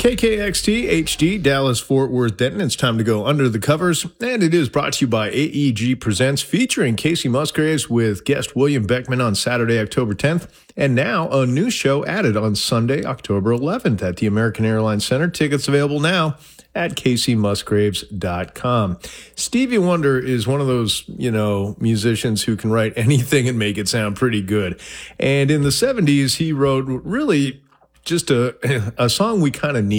KKXT HD, Dallas, Fort Worth, Denton. It's time to go under the covers, and it is brought to you by AEG Presents, featuring Casey Musgraves with guest William Beckman on Saturday, October 10th, and now a new show added on Sunday, October 11th at the American Airlines Center. Tickets available now at CaseyMusgraves.com. Stevie Wonder is one of those, musicians who can write anything and make it sound pretty good. And in the 70s, he wrote really just a song we kind of need.